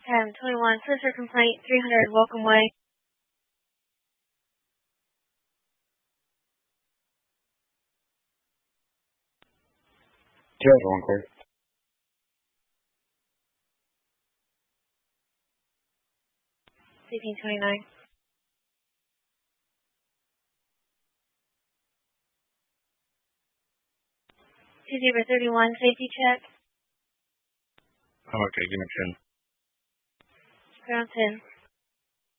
21, sister complaint, 300, Welcome Way. Tails one clear. CP 29. Zebra 31, safety check. I'm okay, give me 10. Ground 10.